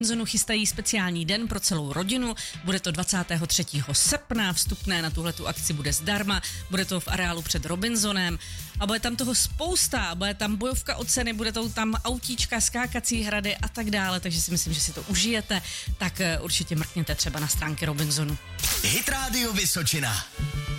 Robinsonu chystají speciální den pro celou rodinu, bude to 23. srpna, vstupné na tuhletu akci bude zdarma, bude to v areálu před Robinsonem a bude tam toho spousta, bude tam bojovka o ceny, bude to tam autíčka, skákací hrady a tak dále, takže si myslím, že si to užijete, tak určitě mrkněte třeba na stránky Robinsonu. Hit Radio Vysočina.